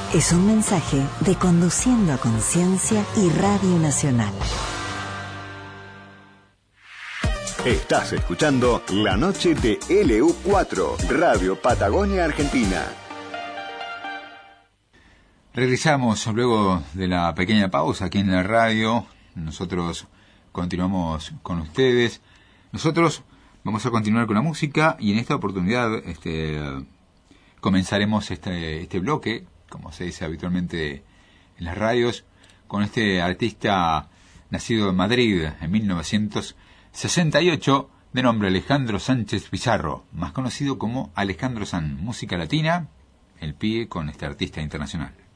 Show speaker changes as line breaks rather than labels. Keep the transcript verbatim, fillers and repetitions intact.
Es un mensaje de Conduciendo a Conciencia y Radio Nacional.
Estás escuchando La Noche de L U cuatro, Radio Patagonia Argentina.
Regresamos luego de la pequeña pausa aquí en la radio. Nosotros continuamos con ustedes. Nosotros vamos a continuar con la música y en esta oportunidad este, comenzaremos este, este bloque, como se dice habitualmente en las radios, con este artista nacido en Madrid en mil novecientos sesenta y ocho, de nombre Alejandro Sánchez Pizarro, más conocido como Alejandro San. Música latina, el pie con este artista internacional.